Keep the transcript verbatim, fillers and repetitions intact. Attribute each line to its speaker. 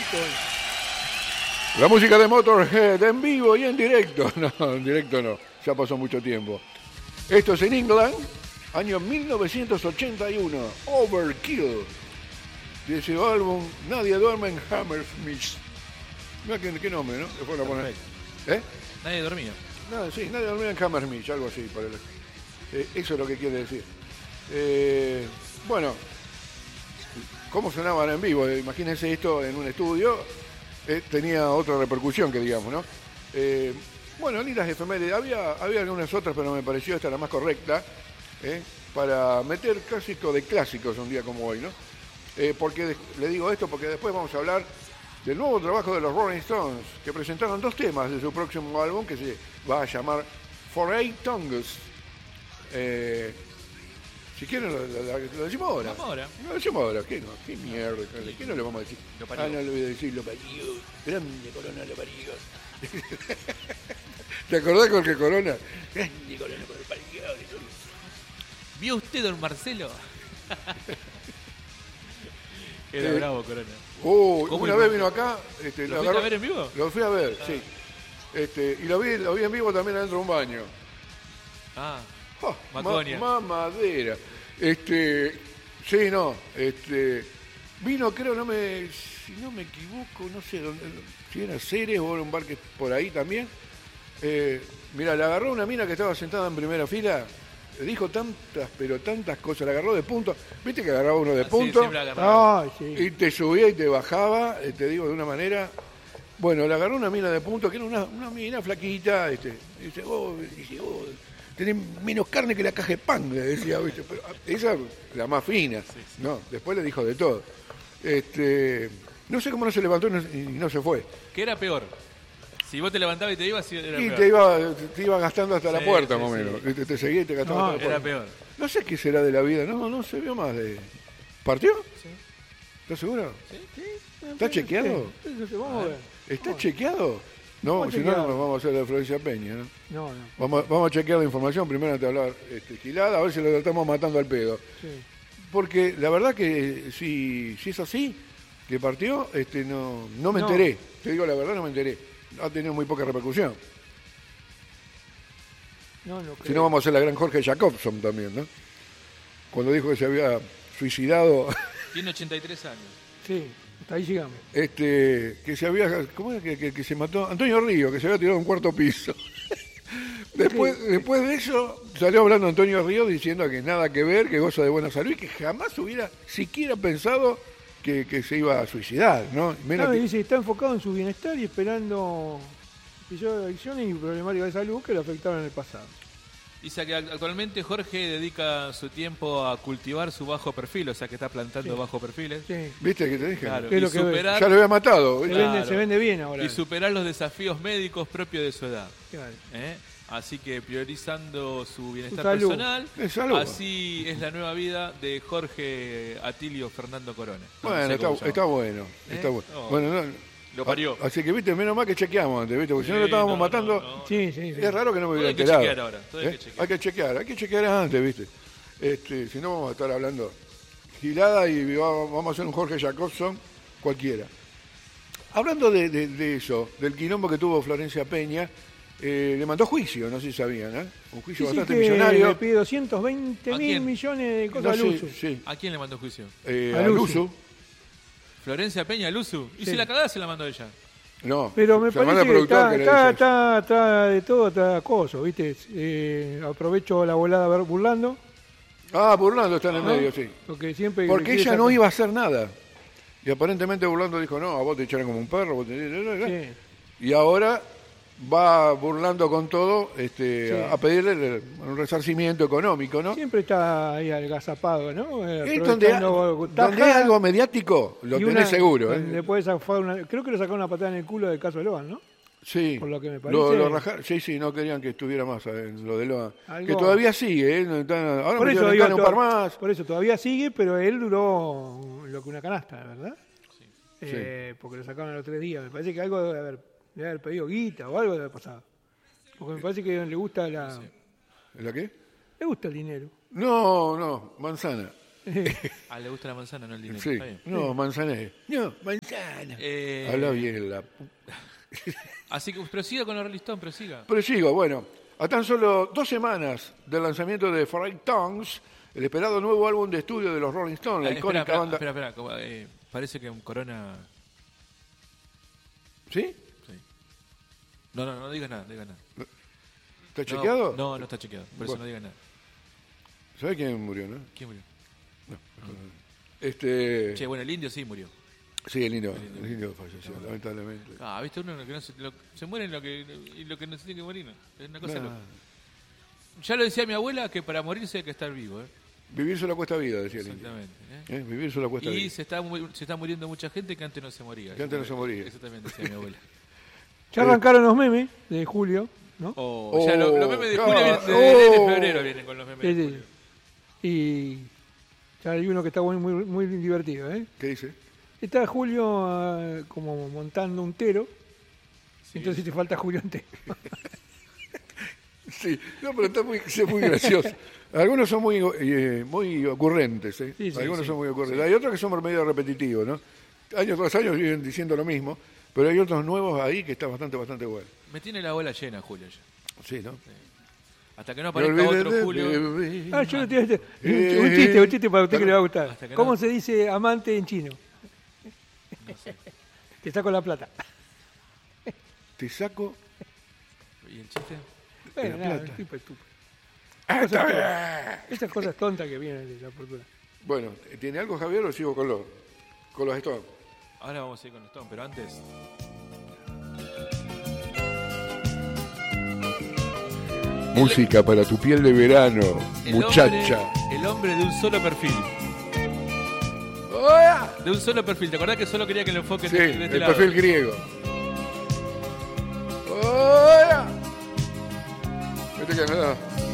Speaker 1: La música de Motorhead en vivo y en directo. No, en directo no, ya pasó mucho tiempo. Esto es en England, año mil novecientos ochenta y uno, Overkill. De ese álbum, Nadie duerme en Hammersmith. Mira qué, qué nombre, ¿no? Después lo ponen. ¿Eh?
Speaker 2: Nadie dormía.
Speaker 1: No, sí, nadie dormía en Hammersmith, algo así. Por el, eh, eso es lo que quiere decir. Eh, bueno, ¿cómo sonaban en vivo? Imagínense esto en un estudio. Eh, tenía otra repercusión que digamos, ¿no? Eh, bueno, lindas efemérides. Había, había algunas otras, pero me pareció esta la más correcta, ¿eh? Para meter clásicos de clásicos un día como hoy, ¿no? Eh, porque de, le digo esto porque después vamos a hablar del nuevo trabajo de los Rolling Stones, que presentaron dos temas de su próximo álbum que se va a llamar For Eight Tongues. Eh, si quieren, lo, lo, lo decimos ahora.
Speaker 2: ahora.
Speaker 1: Lo decimos ahora. ¿Qué no? ¿Qué mierda? ¿Qué no le vamos a decir?
Speaker 2: Lo parió.
Speaker 1: Ah, no le voy a decir, lo parió. Grande Corona, lo parió. ¿Te acordás con que Corona? Grande Corona, lo parió.
Speaker 2: ¿Vio usted, don Marcelo? Era
Speaker 1: Eh,
Speaker 2: bravo, Corona.
Speaker 1: Uh,
Speaker 2: ¿Cómo
Speaker 1: una
Speaker 2: iba?
Speaker 1: vez vino acá. Este,
Speaker 2: ¿Lo
Speaker 1: lo
Speaker 2: fuiste
Speaker 1: agarró-
Speaker 2: a ver en vivo?
Speaker 1: Lo fui a ver,
Speaker 2: Ah.
Speaker 1: sí. Este, y lo vi, lo vi en vivo también adentro de un baño.
Speaker 2: Ah,
Speaker 1: Oh,
Speaker 2: Maconia.
Speaker 1: ma- mamadera. Este, sí, no, este, vino, creo, no me, si no me equivoco, no sé dónde, si era Ceres o era un bar que por ahí también. Eh, mira, le agarró una mina que estaba sentada en primera fila, le dijo tantas, pero tantas cosas, la agarró de punto. ¿Viste que agarraba uno de
Speaker 2: Ah, sí,
Speaker 1: punto?
Speaker 2: siempre agarraba.
Speaker 3: Ay, sí.
Speaker 1: Y te subía y te bajaba, eh, te digo de una manera. Bueno, le agarró una mina de punto, que era una, una mina flaquita, este, y dice, vos, dice, vos tenés menos carne que la caja de pan, le decía, ¿viste? Pero esa la más fina, no, después le dijo de todo. Este, no sé cómo no se levantó y no, y no se fue.
Speaker 2: ¿Qué era peor? Si vos te levantabas y te ibas, sí, era
Speaker 1: Y
Speaker 2: peor.
Speaker 1: te iba, te iba gastando hasta la
Speaker 2: Sí,
Speaker 1: puerta,
Speaker 2: sí,
Speaker 1: más o
Speaker 2: sí.
Speaker 1: menos. Te, te seguía y te gastaba
Speaker 3: No,
Speaker 1: hasta la
Speaker 2: Era
Speaker 1: puerta.
Speaker 2: peor.
Speaker 1: No sé qué será de la vida, no, no se vio más de... ¿Partió?
Speaker 3: Sí.
Speaker 1: ¿Estás seguro?
Speaker 3: Sí,
Speaker 1: ¿Está chequeado?
Speaker 3: Sí, sí, sí, vamos a ver.
Speaker 1: ¿Está chequeado? No,
Speaker 3: ¿Cómo
Speaker 1: si no,
Speaker 3: chequeado?
Speaker 1: nos vamos a hacer la Florencia Peña, ¿no?
Speaker 3: No, no.
Speaker 1: Vamos, vamos a chequear la información, primero te hablar este, Gilada, a ver si lo estamos matando al pedo.
Speaker 3: Sí.
Speaker 1: Porque la verdad que si, si es así, que partió, este, no, no me
Speaker 3: No.
Speaker 1: enteré. Te digo la verdad, no me enteré. Ha tenido muy poca repercusión.
Speaker 3: No, no
Speaker 1: Si
Speaker 3: creo.
Speaker 1: no, vamos a hacer la gran Jorge Jacobson también, ¿no? Cuando dijo que se había suicidado,
Speaker 2: Tiene ochenta y tres años.
Speaker 3: Sí, hasta ahí llegamos.
Speaker 1: este, que se había, ¿cómo era que, que, que se mató? Antonio Río, que se había tirado a un cuarto piso. Después, después de eso, salió hablando Antonio Río diciendo que nada que ver, que goza de buena salud y que jamás hubiera siquiera pensado que, que se iba a suicidar, ¿no? Menos
Speaker 3: Claro,
Speaker 1: que-
Speaker 3: y dice, está enfocado en su bienestar y esperando episodios de adicciones y problemáticas de salud que lo afectaron en el pasado.
Speaker 2: Dice que actualmente Jorge dedica su tiempo a cultivar su bajo perfil, o sea que está plantando
Speaker 3: Sí.
Speaker 2: bajo perfiles.
Speaker 3: Sí.
Speaker 1: ¿Viste que te dije?
Speaker 2: Claro,
Speaker 3: ¿Qué es
Speaker 2: y
Speaker 3: lo que ve?
Speaker 2: superar,
Speaker 1: Ya lo había matado.
Speaker 3: Se,
Speaker 1: ¿viste?
Speaker 2: Claro.
Speaker 3: vende, se vende bien ahora.
Speaker 2: y superar los desafíos médicos propios de su edad.
Speaker 3: Claro.
Speaker 2: ¿eh? Así que priorizando su bienestar
Speaker 3: salud.
Speaker 2: personal,
Speaker 1: Es salud.
Speaker 2: así es la nueva vida de Jorge Atilio Fernando Corona. No
Speaker 1: Bueno,
Speaker 2: sé
Speaker 1: está,
Speaker 2: cómo se llama.
Speaker 1: está bueno. Está
Speaker 2: ¿Eh?
Speaker 1: bueno.
Speaker 2: No.
Speaker 1: Bueno, no,
Speaker 2: Lo parió.
Speaker 1: Así que, viste, menos mal que chequeamos antes, viste, porque si no
Speaker 2: Sí,
Speaker 1: lo estábamos
Speaker 2: no,
Speaker 1: matando.
Speaker 2: no, no.
Speaker 3: Sí, sí, sí.
Speaker 1: Es raro que no me
Speaker 2: Todo
Speaker 1: hubiera
Speaker 2: hay que
Speaker 1: enterado.
Speaker 2: chequear ahora, todo hay
Speaker 1: ¿Eh?
Speaker 2: que chequear.
Speaker 1: Hay que chequear, hay que chequear antes, viste. Este, si no vamos a estar hablando gilada y va- vamos a hacer un Jorge Jacobson cualquiera. Hablando de, de- de eso, del quilombo que tuvo Florencia Peña, eh, le mandó juicio, no sé si sabían, ¿eh? Un juicio
Speaker 3: Sí, sí,
Speaker 1: bastante
Speaker 3: que
Speaker 1: millonario.
Speaker 3: le pide doscientos veinte
Speaker 2: ¿A
Speaker 3: mil
Speaker 2: quién?
Speaker 3: millones de
Speaker 1: No
Speaker 3: cosas
Speaker 1: sé,
Speaker 3: al uso.
Speaker 1: sí,
Speaker 2: ¿A quién le mandó juicio?
Speaker 1: eh,
Speaker 3: A
Speaker 1: a
Speaker 3: Luzu.
Speaker 1: Luzu.
Speaker 2: Florencia Peña, Luzu. Y
Speaker 3: Sí.
Speaker 2: si la cagada se la mandó ella.
Speaker 1: No,
Speaker 3: Pero me
Speaker 1: se manda
Speaker 3: parece que
Speaker 1: productor
Speaker 3: está,
Speaker 1: que le
Speaker 3: está,
Speaker 1: dice eso.
Speaker 3: está, está de todo, está acoso, ¿viste? Eh, aprovecho la volada a ver burlando.
Speaker 1: Ah, Burlando está en el
Speaker 3: ¿no?
Speaker 1: medio, sí.
Speaker 3: Porque siempre
Speaker 1: Porque
Speaker 3: quiere
Speaker 1: ella no
Speaker 3: sacar-
Speaker 1: iba a hacer nada. Y aparentemente Burlando dijo, no, a vos te echaron como un perro. Vos te...
Speaker 3: Sí.
Speaker 1: Y ahora va Burlando con todo este,
Speaker 3: Sí.
Speaker 1: a, a pedirle un resarcimiento económico, ¿no?
Speaker 3: Siempre está ahí algazapado, ¿no? Eh,
Speaker 1: Es donde,
Speaker 3: aprovechando
Speaker 1: donde hay
Speaker 3: tajas
Speaker 1: algo mediático, lo
Speaker 3: y
Speaker 1: tenés
Speaker 3: una-
Speaker 1: seguro. ¿eh?
Speaker 3: Le puede zafar una, creo que le sacó una patada en el culo del caso de Logan, ¿no?
Speaker 1: Sí,
Speaker 3: por lo que me
Speaker 1: Lo,
Speaker 3: parece.
Speaker 1: lo rajaron- sí, sí, no querían que estuviera más en lo de Loa.
Speaker 3: Algo-
Speaker 1: Que todavía sigue, ¿eh? No están- ahora
Speaker 3: Por eso,
Speaker 1: metieron en
Speaker 3: digo,
Speaker 1: cana un
Speaker 3: to-
Speaker 1: par más.
Speaker 3: por eso todavía sigue, pero él duró lo que una canasta, ¿verdad? Eh, porque lo sacaron a los tres días. Me parece que algo debe haber, debe haber pedido guita o algo debe haber pasado. Porque me parece que le gusta la,
Speaker 1: ¿La qué?
Speaker 3: le gusta el dinero.
Speaker 1: No, no, manzana.
Speaker 2: Ah, le gusta la manzana, no el dinero.
Speaker 1: Sí.
Speaker 2: Está bien.
Speaker 1: No, manzanés. No, manzana.
Speaker 2: Eh,
Speaker 1: Habla bien la... pu-
Speaker 2: Así que prosiga con los Rolling Stones, prosiga.
Speaker 1: Pero sigo, bueno. A tan solo dos semanas del lanzamiento de For Eight Tongues, el esperado nuevo álbum de estudio de los Rolling Stones, la
Speaker 2: Eh,
Speaker 1: icónica
Speaker 2: espera,
Speaker 1: banda...
Speaker 2: espera, espera, como, eh, parece que un Corona...
Speaker 1: ¿Sí?
Speaker 2: Sí. No, no, no digas nada, no digas nada.
Speaker 1: ¿Está
Speaker 2: No,
Speaker 1: chequeado?
Speaker 2: No, no está chequeado, por eso
Speaker 1: Bueno.
Speaker 2: no digas nada.
Speaker 1: ¿Sabe quién murió, no?
Speaker 2: ¿Quién murió?
Speaker 1: Este...
Speaker 2: Che, bueno, el indio sí murió.
Speaker 1: Sí, el indio, el indio falleció, lamentablemente.
Speaker 2: Ah, viste, uno que no se, lo- se muere en lo que, y lo que no se tiene que morir, ¿no? Es una cosa
Speaker 1: Nah.
Speaker 2: loca. Ya lo decía mi abuela, que para morirse hay que estar vivo, ¿eh?
Speaker 1: Vivir la cuesta vida, decía el indio.
Speaker 2: Exactamente. ¿eh?
Speaker 1: ¿Eh? Vivir la cuesta
Speaker 2: Y
Speaker 1: vida.
Speaker 2: se está, mu- se está muriendo mucha gente que antes no se moría.
Speaker 1: Que antes no se moría.
Speaker 2: Eso también decía mi abuela.
Speaker 3: Ya arrancaron los memes de julio, ¿no?
Speaker 2: Oh, o sea, lo- los memes de
Speaker 1: Oh,
Speaker 2: julio vienen,
Speaker 1: claro.
Speaker 2: de enero
Speaker 1: Oh.
Speaker 2: y febrero vienen con los memes de
Speaker 3: Sí, sí.
Speaker 2: julio.
Speaker 3: Y ya hay uno que está muy, muy, muy divertido, ¿eh?
Speaker 1: ¿Qué dice?
Speaker 3: Está Julio ah, como montando un tero, entonces te falta Julio entero.
Speaker 1: Sí, no, pero está muy, sí, es muy gracioso. Algunos son muy, eh, muy ocurrentes, ¿eh?
Speaker 3: Sí, sí,
Speaker 1: Algunos
Speaker 2: sí,
Speaker 1: son muy ocurrentes. Hay otros que son medio repetitivos, ¿no? Años tras años viven diciendo lo mismo, pero hay otros nuevos ahí que está bastante, bastante bueno.
Speaker 2: Me tiene la bola llena, Julio. Ya.
Speaker 1: Sí, ¿no?
Speaker 2: Hasta que no aparezca otro Julio.
Speaker 3: Ah, yo no tengo este- un, un chiste, un chiste para usted que le va a gustar.
Speaker 2: Hasta que
Speaker 3: ¿Cómo
Speaker 2: no-
Speaker 3: se dice amante en chino? Te saco la plata.
Speaker 1: Te saco
Speaker 2: ¿Y el chiste?
Speaker 3: Bueno,
Speaker 1: La
Speaker 3: nada,
Speaker 1: plata.
Speaker 3: un tipo estúpido.
Speaker 1: Ah,
Speaker 3: Cosas
Speaker 1: está
Speaker 3: tontas.
Speaker 1: bien.
Speaker 3: Esas cosas tontas que vienen de la fortuna.
Speaker 1: Bueno, ¿tiene algo Javier o sigo con los, con los Stones?
Speaker 2: Ahora vamos a ir con Stone, pero antes.
Speaker 1: Música para tu piel de verano,
Speaker 2: El
Speaker 1: muchacha.
Speaker 2: Hombre, el hombre de un solo perfil.
Speaker 1: ¡Hola!
Speaker 2: De un solo perfil. ¿Te acordás que solo quería que lo enfoque
Speaker 1: Sí,
Speaker 2: de, de este
Speaker 1: el
Speaker 2: lado?
Speaker 1: perfil griego. ¡Hola! Vete que me da.